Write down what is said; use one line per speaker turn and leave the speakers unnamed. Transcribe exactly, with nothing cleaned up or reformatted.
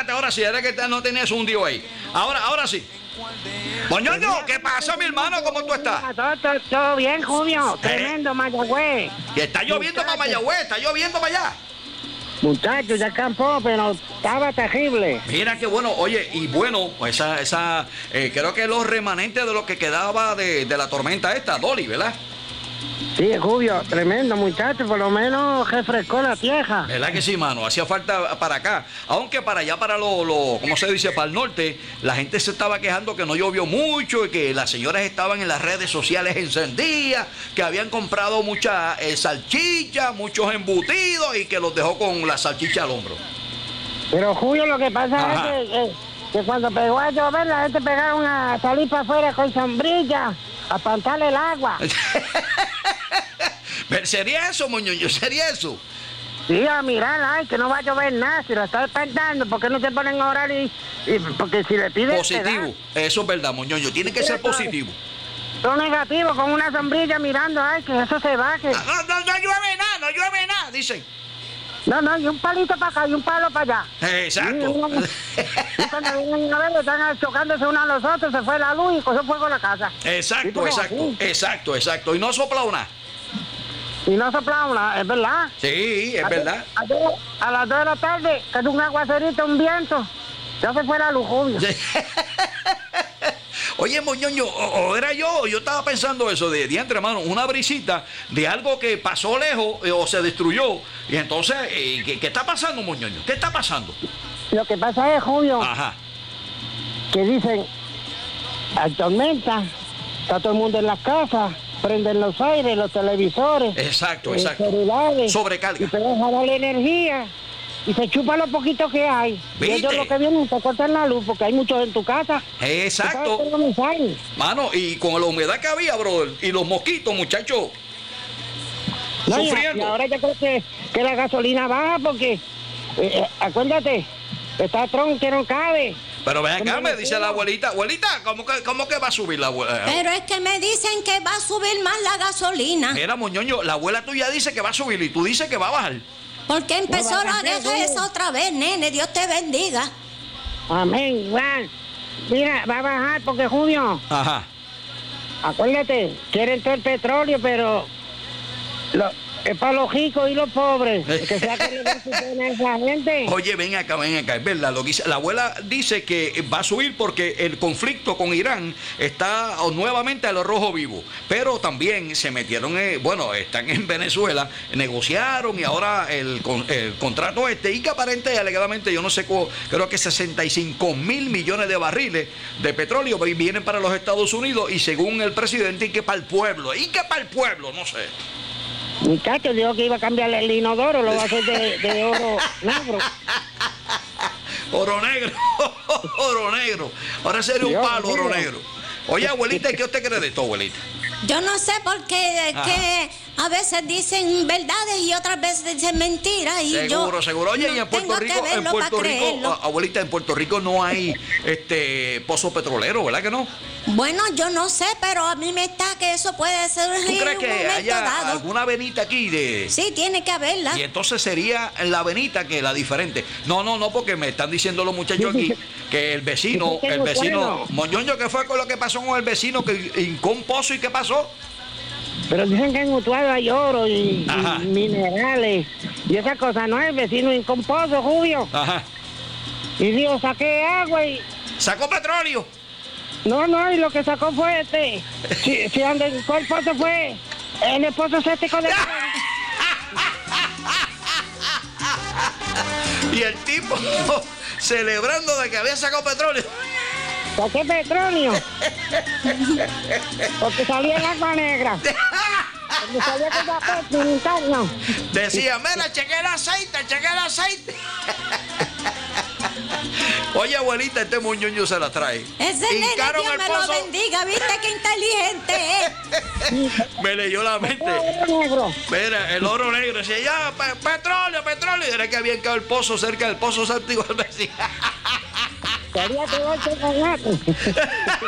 despejaste ahora sí, era que no tenías un hundido ahí. Ahora, ahora sí. Moñoño, ¿qué pasa, mi hermano? ¿Cómo tú estás?
Todo, todo, todo bien, Julio. Tremendo, Mayagüez.
Que está lloviendo para Mayagüez, está lloviendo para allá.
Muchachos, ya acampó, pero estaba terrible.
Mira qué bueno, oye, y bueno, esa, esa, eh, creo que los remanentes de lo que quedaba de, de la tormenta esta, Dolly, ¿verdad?
Sí, Julio, tremendo, muchachos, por lo menos refrescó la tierra.
¿Verdad que sí, mano? Hacía falta para acá. Aunque para allá, para lo, lo, ¿cómo se dice? Para el norte, la gente se estaba quejando que no llovió mucho y que las señoras estaban en las redes sociales encendidas, que habían comprado muchas eh, salchichas, muchos embutidos y que los dejó con la salchicha al hombro.
Pero, Julio, lo que pasa
Ajá.
es que, eh, que cuando pegó a llover, la gente pegaron a salir para afuera con sombrilla, a espantarle el agua.
¿Sería eso, Moñoño? ¿Sería eso?
Sí, a mirar, ay, que no va a llover nada, si lo está espantando, ¿por qué no se ponen a orar y, y porque si le piden...
Positivo, eso es verdad, Moñoño, tiene que ser positivo.
Son negativos, con una sombrilla mirando, ay, que eso se va, que...
No, no, no llueve nada, no llueve nada, dicen.
No, no, y un palito para acá y un palo para allá.
Exacto.
Y cuando vienen a ver, están chocándose unos a los otros, se fue la luz y cogió fuego la casa.
Exacto, exacto, exacto, exacto. Y no ha soplado nada.
Y no soplaba una, es verdad.
Sí, es verdad.
A, a las dos de la tarde, que es un aguacerito, un viento, ya se fue la luz, Julio.
Oye, Moñoño, o, o era yo, yo estaba pensando eso de diantre, hermano, una brisita de algo que pasó lejos eh, o se destruyó. Y entonces, eh, ¿qué, ¿qué está pasando, Moñoño? ¿Qué está pasando?
Lo que pasa es, Julio,
Ajá.
que dicen, hay tormenta, está todo el mundo en las casas, prenden los aires, los televisores,
Exacto,
los
exacto.
celulares,
Sobrecarga.
y te deja darle energía. Y se chupa lo poquito que hay.
¿Viste?
Y ellos lo que vienen te cortan la luz porque hay muchos en tu casa.
Exacto.
¿Tú sabes cómo me salen?
Mano, y con la humedad que había, brother, y los mosquitos, muchachos,
No, y,
sufriendo.
y ahora yo creo que, que la gasolina baja porque, eh, eh, acuérdate, está Tron que no cabe.
Pero ven acá, me dice la abuelita, abuelita, ¿cómo que, cómo que va a subir la abuela?
Pero es que me dicen que va a subir más la gasolina.
Mira, Moñoño, la abuela tuya dice que va a subir y tú dices que va a bajar.
Porque empezó
No,
la
no, no,
guerra
no.
esa otra vez, nene. Dios te bendiga.
Amén, igual. Mira, va a bajar porque Julio,
Ajá.
acuérdate, quieren todo el petróleo, pero lo, es para los ricos y los pobres. Que sea que le den su pena a esa gente.
Oye, ven acá, ven acá, es verdad lo que dice. La abuela dice que va a subir porque el conflicto con Irán está nuevamente a lo rojo vivo. Pero también se metieron, en, bueno, están en Venezuela, negociaron y ahora el, el contrato este, y que aparente y alegadamente, yo no sé, creo que sesenta y cinco mil millones de barriles de petróleo vienen para los Estados Unidos y según el presidente, y que para el pueblo, y que para el pueblo, no sé.
Muchachos, dijo que iba a cambiar el inodoro, lo va a hacer de, de oro negro.
Oro negro, oro negro. Ahora sería un
Dios
palo,
mío.
oro negro. Oye, abuelita, ¿qué usted cree de esto, abuelita?
Yo no sé por qué
Ajá.
que a veces dicen verdades y otras veces dicen mentiras. Y
Seguro,
yo
seguro. Oye,
no
y en Puerto
tengo
Rico,
que
en
verlo
Puerto
para
Rico,
creerlo.
a- abuelita, en Puerto Rico no hay este pozo petrolero, ¿verdad que no?
Bueno, yo no sé, pero a mí me está que eso puede ser
¿Tú
en
crees
un
que
momento
haya
dado.
alguna venita aquí de...?
Sí, tiene que haberla.
Y entonces sería la venita que la diferente. No, no, no, porque me están diciendo los muchachos aquí que el vecino,
Yo
el
tengo
vecino,
cuerno.
Moñoño, ¿qué fue con lo que pasó con el vecino que hincó un pozo y qué pasó?
Pero dicen que en Utuado hay oro y,
Ajá.
y minerales y esas cosas, ¿no? El vecino incomposo, Julio.
Ajá.
Y dijo, saqué agua y...
Sacó petróleo.
No, no, y lo que sacó fue este... Si, si donde el pozo fue en el pozo séptico de...
Y el tipo celebrando de que había sacado petróleo.
Saqué petróleo. Porque salía el agua negra. Porque salía con café trinitario.
Decía, mira, cheque el aceite, cheque el aceite. Oye, abuelita, este Moñoño se la trae.
Ese nene,
Hincaron
Dios
el
me
pozo.
lo bendiga. ¿Viste qué inteligente es?
Me leyó la mente.
Oro negro.
Mira, el oro negro decía, ya, pe- petróleo, petróleo. Y era que había quedado el pozo cerca del pozo séptico del vecino.
Quería que voy con gato.